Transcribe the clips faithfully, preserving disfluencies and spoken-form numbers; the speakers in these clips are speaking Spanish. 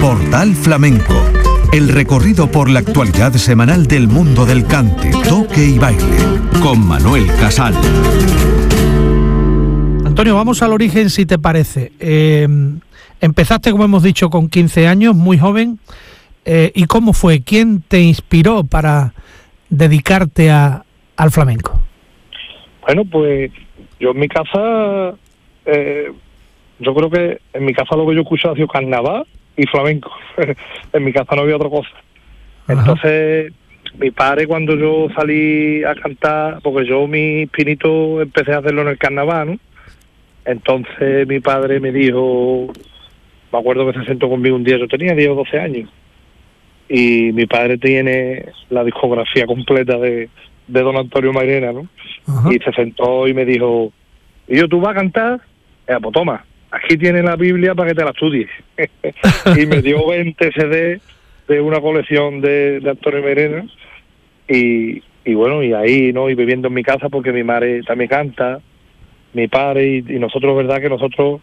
Portal Flamenco, el recorrido por la actualidad semanal del mundo del cante, toque y baile, con Manuel Casal. Antonio, vamos al origen, si te parece. Eh, empezaste, como hemos dicho, con quince años, muy joven. Eh, ¿Y cómo fue? ¿Quién te inspiró para dedicarte a, al flamenco? Bueno, pues yo en mi casa, eh, yo creo que en mi casa lo que yo escucho ha sido carnaval y flamenco. En mi casa no había otra cosa. Ajá. Entonces, mi padre, cuando yo salí a cantar, porque yo mi pinito empecé a hacerlo en el carnaval, ¿no? Entonces mi padre me dijo, me acuerdo que se sentó conmigo un día, yo tenía diez o doce años, y mi padre tiene la discografía completa de, de don Antonio Mairena, ¿no? Ajá. Y se sentó y me dijo, ¿y yo tú vas a cantar? Eh, pues toma, aquí tienes la Biblia para que te la estudies. Y me dio veinte C D de una colección de, de Antonio Mairena, y, y bueno, y ahí, ¿no? Y viviendo en mi casa, porque mi madre también canta, mi padre, y, y nosotros, verdad que nosotros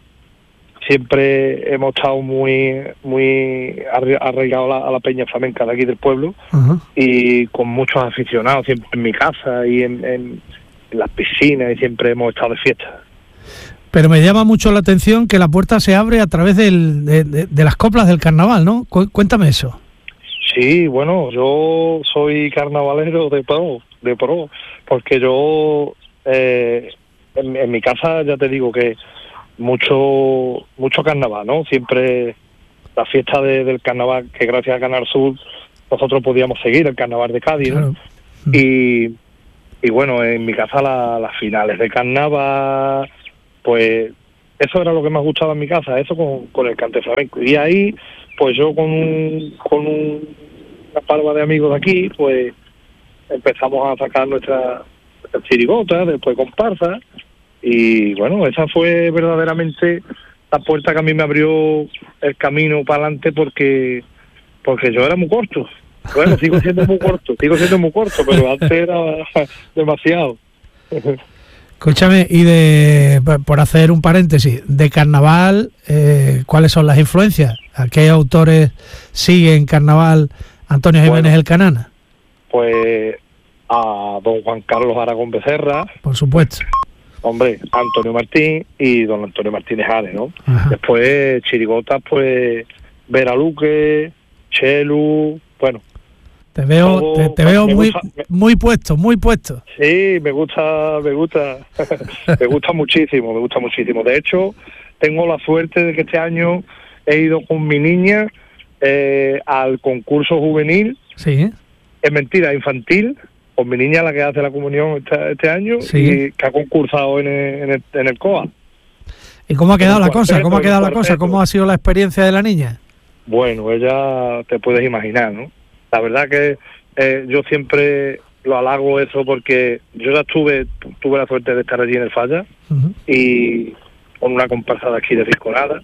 siempre hemos estado muy muy arraigados a la, a la peña flamenca de aquí del pueblo. Uh-huh. Y con muchos aficionados siempre en mi casa y en, en, en las piscinas, y siempre hemos estado de fiesta. Pero me llama mucho la atención que la puerta se abre a través del, de, de, de las coplas del carnaval, ¿no? Cu- cuéntame eso. Sí, bueno, yo soy carnavalero de pro, de pro, porque yo eh, en, en mi casa ya te digo que mucho mucho carnaval, ¿no? Siempre la fiesta de, del carnaval, que gracias a Canal Sur nosotros podíamos seguir el carnaval de Cádiz, ¿no? Claro. Y, y bueno, en mi casa la, las finales de carnaval, pues eso era lo que más gustaba en mi casa, eso con, con el cante flamenco. Y ahí, pues yo con un, con un, una palma de amigos de aquí, pues empezamos a sacar nuestra, nuestra chirigota, después comparsa. Y bueno, esa fue verdaderamente la puerta que a mí me abrió el camino para adelante, porque porque yo era muy corto. Bueno, sigo siendo muy corto, sigo siendo muy corto, pero antes era demasiado. Escúchame, y de por hacer un paréntesis, de carnaval, eh, ¿cuáles son las influencias? ¿A qué autores siguen carnaval Antonio Jiménez bueno, el Canana? Pues a don Juan Carlos Aragón Becerra. Por supuesto. Hombre, Antonio Martín y don Antonio Martínez Ares, ¿no? Ajá. Después, chirigotas, pues, Vera Luque, Chelu, bueno. Te veo, todo, te, te veo muy gusta, muy puesto, muy puesto. Sí, me gusta, me gusta, me gusta muchísimo, me gusta muchísimo. De hecho, tengo la suerte de que este año he ido con mi niña eh, al concurso juvenil. Sí. Es mentira, infantil. Con mi niña, la que hace la comunión este, este año, sí. Y que ha concursado en el, en el, en el C O A. ¿Y cómo ha quedado la cosa? ¿Cómo ha quedado la cosa? ¿Cómo ha sido la experiencia de la niña? Bueno, ella te puedes imaginar, ¿no? La verdad que eh, yo siempre lo halago eso, porque yo ya tuve tuve la suerte de estar allí en el Falla, uh-huh. Y con una comparsa de aquí de Rinconada,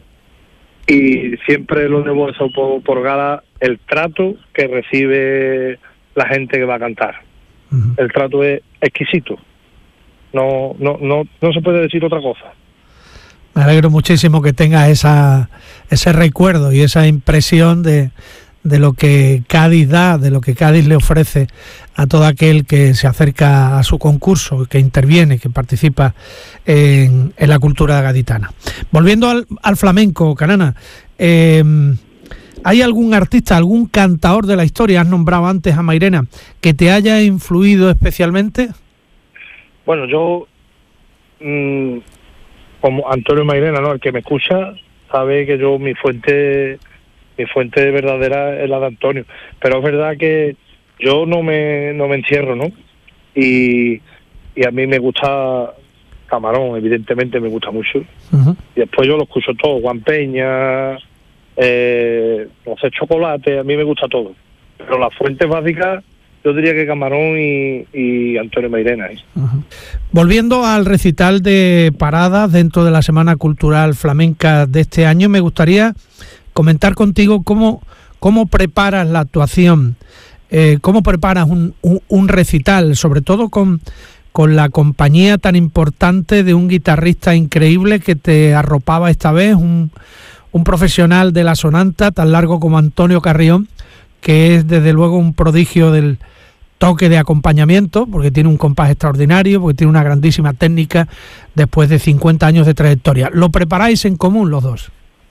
y siempre lo debo eso por, por gala el trato que recibe la gente que va a cantar. El trato es exquisito. No, no, no, no se puede decir otra cosa. Me alegro muchísimo que tengas esa, ese recuerdo y esa impresión de, de lo que Cádiz da, de lo que Cádiz le ofrece a todo aquel que se acerca a su concurso, que interviene, que participa en, en la cultura gaditana. Volviendo al, al flamenco, Canana, eh, ¿hay algún artista, algún cantador de la historia, has nombrado antes a Mairena, que te haya influido especialmente? Bueno, yo, mmm, como Antonio Mairena, ¿no? El que me escucha sabe que yo, mi fuente, mi fuente verdadera es la de Antonio. Pero es verdad que yo no me, no me encierro, ¿no? Y, y a mí me gusta Camarón, evidentemente me gusta mucho. Uh-huh. Y después yo lo escucho todo, Juan Peña, Eh, no sé, Chocolate, a mí me gusta todo, pero las fuentes básicas yo diría que Camarón y, y Antonio Mairena. ¿eh? Uh-huh. Volviendo al recital de paradas dentro de la Semana Cultural Flamenca de este año, me gustaría comentar contigo cómo, cómo preparas la actuación, eh, cómo preparas un, un, un recital, sobre todo con, con la compañía tan importante de un guitarrista increíble que te arropaba esta vez, un un profesional de la sonanta tan largo como Antonio Carrión, que es desde luego un prodigio del toque de acompañamiento, porque tiene un compás extraordinario, porque tiene una grandísima técnica después de cincuenta años de trayectoria. ¿Lo preparáis en común los dos?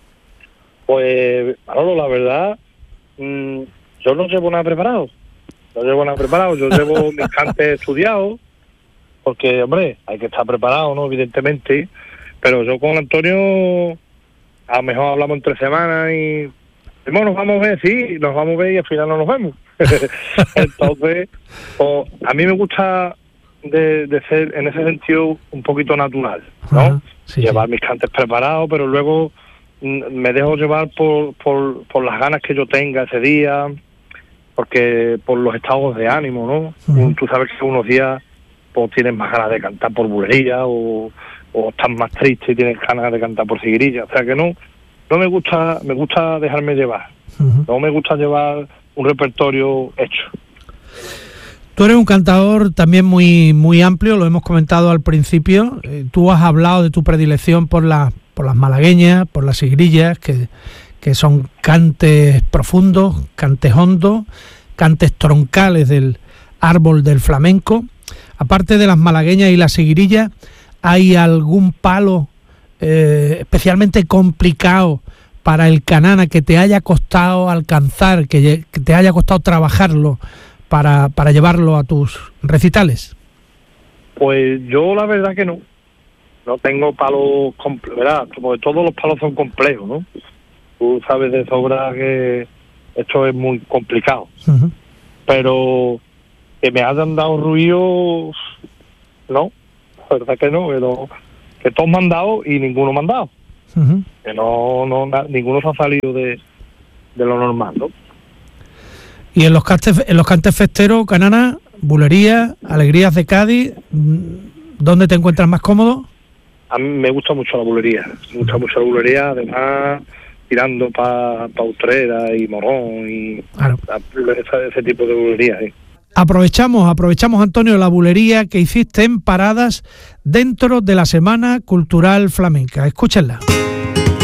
Pues, Manolo, la verdad, mmm, yo no llevo nada preparado. No llevo nada preparado. Yo llevo mis cantes estudiados, porque, hombre, hay que estar preparado, ¿no? Evidentemente. Pero yo con Antonio, a lo mejor hablamos entre semanas y... Bueno, nos vamos a ver, sí, nos vamos a ver y al final no nos vemos. Entonces, pues, a mí me gusta de, de ser, en ese sentido, un poquito natural, ¿no? Ajá, sí, llevar sí. mis cantes preparados, pero luego mm, me dejo llevar por, por, por las ganas que yo tenga ese día, porque por los estados de ánimo, ¿no? Uh-huh. Tú sabes que unos días pues tienes más ganas de cantar por bulería o, o estás más triste y tienes ganas de cantar por seguirilla, o sea que no... No me gusta, me gusta dejarme llevar. Uh-huh. No me gusta llevar un repertorio hecho. Tú eres un cantador también muy muy amplio, lo hemos comentado al principio. Eh, tú has hablado de tu predilección por las por las malagueñas, por las sigrillas, que, que son cantes profundos, cantes hondos, cantes troncales del árbol del flamenco. Aparte de las malagueñas y las sigrillas, ¿hay algún palo Eh, especialmente complicado para el canana que te haya costado alcanzar, que, que te haya costado trabajarlo para, para llevarlo a tus recitales? Pues yo la verdad que no. No tengo palos complejos, ¿verdad? Porque todos los palos son complejos, ¿no? Tú sabes de sobra que esto es muy complicado. Uh-huh. Pero que me hayan dado ruido, no. La verdad que no, pero... que todos me han dado y ninguno me han dado. Uh-huh. Que no, no, na, ninguno se ha salido de, de lo normal, ¿no? Y en los cantes, en los cantes festeros, canana, bulería, alegrías de Cádiz, ¿dónde te encuentras más cómodo? A mí me gusta mucho la bulería, me gusta mucho la bulería, además tirando para pa Utrera y Morón y claro. a, ese, ese tipo de bulería, ¿sí? Aprovechamos, aprovechamos, Antonio, la bulería que hiciste en Paradas dentro de la Semana Cultural Flamenca. Escúchenla.